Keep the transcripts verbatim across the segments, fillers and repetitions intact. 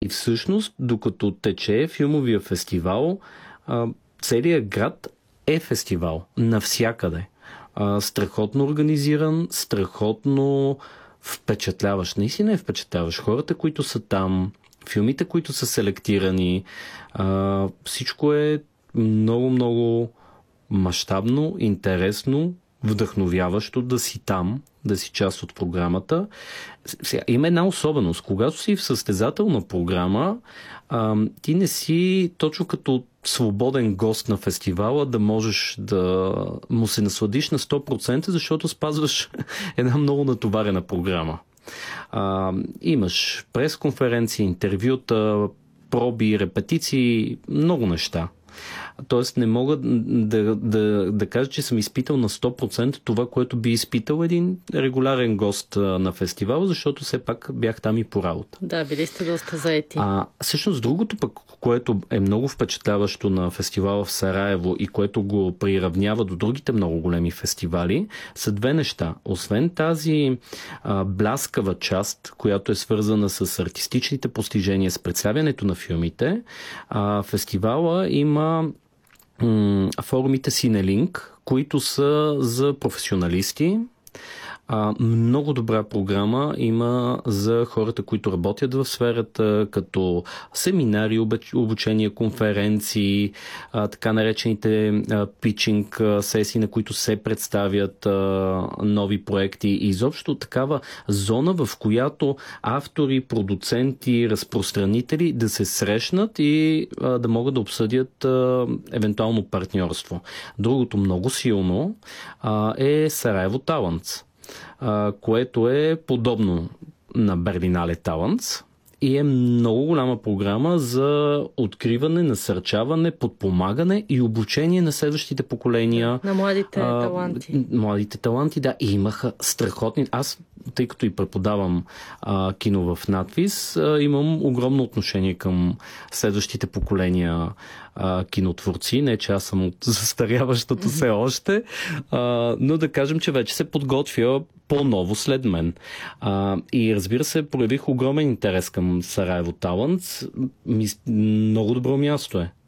всъщност, докато тече филмовия фестивал, а, целият град е фестивал. Навсякъде. А, страхотно организиран, страхотно впечатляващ. Наистина е впечатляващ. Хората, които са там, филмите, които са селектирани, а, всичко е много, много мащабно, интересно, вдъхновяващо да си там, да си част от програмата. Сега, има една особеност. Когато си в състезателна програма, а, ти не си точно като свободен гост на фестивала да можеш да му се насладиш на сто процента, защото спазваш една много натоварена програма. А, имаш пресконференции, интервюта, проби, репетиции, много неща. Тоест не мога да, да, да кажа, че съм изпитал на сто процента това, което би изпитал един регулярен гост на фестивала, защото все пак бях там и по работа. Да, били сте доста заети. А всъщност другото пък, което е много впечатляващо на фестивала в Сараево и което го приравнява до другите много големи фестивали, са две неща. Освен тази а, бляскава част, която е свързана с артистичните постижения, с представянето на филмите, а, фестивала има форумите Синелинк, които са за професионалисти. А, много добра програма има за хората, които работят в сферата, като семинари, обучения, конференции, а, така наречените а, питчинг сесии, на които се представят а, нови проекти и изобщо такава зона, в която автори, продуценти, разпространители да се срещнат и а, да могат да обсъдят а, евентуално партньорство. Другото много силно а, е Сараево Талантс, което е подобно на Берлинале Талантс и е много голяма програма за откриване, насърчаване, подпомагане и обучение на следващите поколения. На младите а, таланти. Младите таланти, да. И имаха страхотни... Аз, тъй като и преподавам а, кино в надвис, а, имам огромно отношение към следващите поколения а, кинотворци. Не, че аз съм от застаряващото все още, а, но да кажем, че вече се подготвя по-ново след мен. А, и разбира се, проявих огромен интерес към Сараево Талантс. Много добро място е.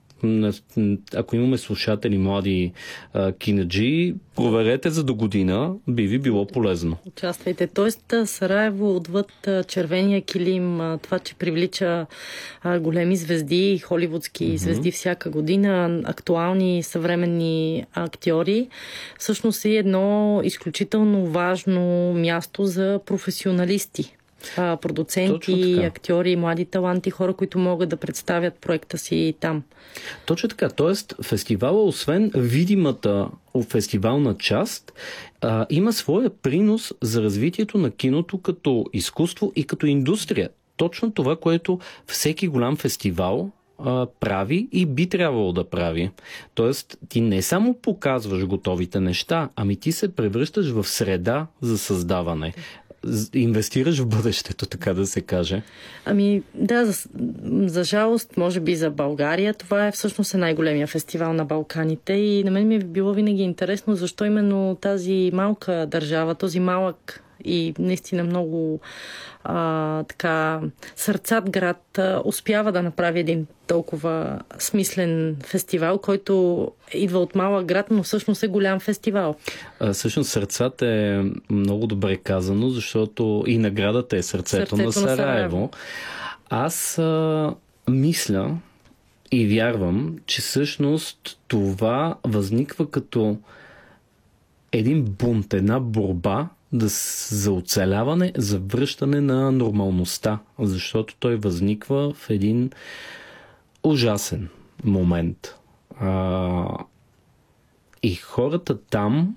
Ако имаме слушатели млади а, кинаджи, проверете за до година, би ви било полезно. Участвайте. Тоест Сараево отвъд червения килим, това, че привлича а, големи звезди, холивудски mm-hmm. звезди всяка година, актуални съвременни актьори, всъщност е едно изключително важно място за професионалисти. Продуценти, актьори, млади таланти, хора, които могат да представят проекта си там. Точно така. Тоест, фестивала, освен видимата фестивална част, а, има своя принос за развитието на киното като изкуство и като индустрия. Точно това, което всеки голям фестивал а, прави и би трябвало да прави. Тоест, ти не само показваш готовите неща, ами ти се превръщаш в среда за създаване. Инвестираш в бъдещето, така да се каже. Ами да, за, за жалост, може би за България, това е всъщност е най-големия фестивал на Балканите и на мен ми е било винаги интересно защо именно тази малка държава, този малък и наистина много а, така сърцат град а, успява да направи един толкова смислен фестивал, който идва от малък град, но всъщност е голям фестивал. А, всъщност сърцат е много добре казано, защото и наградата е сърцето, сърцето на Сараево. На Сараево. Аз а, мисля и вярвам, че всъщност това възниква като един бунт, една борба да, за оцеляване, за връщане на нормалността, защото той възниква в един ужасен момент. А, и хората там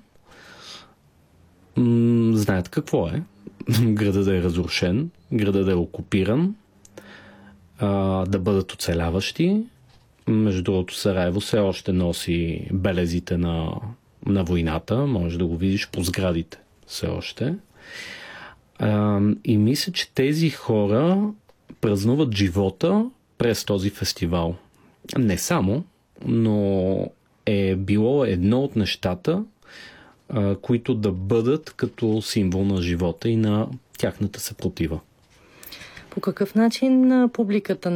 м- знаят какво е. Градът да е разрушен, градът да е окупиран, а, да бъдат оцеляващи. Между другото, Сараево все още носи белезите на, на войната. Може да го видиш по сградите все още. А, и мисля, че тези хора празнуват живота през този фестивал. Не само, но е било едно от нещата, а, които да бъдат като символ на живота и на тяхната съпротива. По какъв начин публиката